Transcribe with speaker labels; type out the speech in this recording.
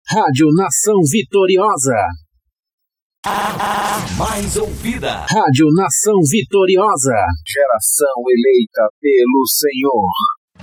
Speaker 1: Rádio Nação Vitoriosa.
Speaker 2: Mais ouvida.
Speaker 1: Rádio Nação Vitoriosa.
Speaker 3: Geração eleita pelo Senhor.